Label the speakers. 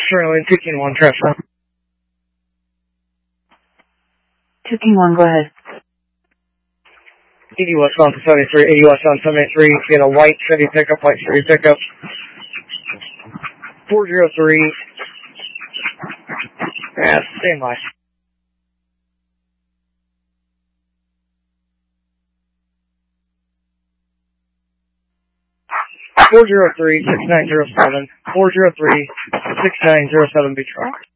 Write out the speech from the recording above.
Speaker 1: Sterling, 2-1, Tressa.
Speaker 2: 2-1, go ahead.
Speaker 1: 80 West on 73, 80 West on 73, get a white city pickup, 403. Yeah, stand by. 403-6907, 403-6907, be truck.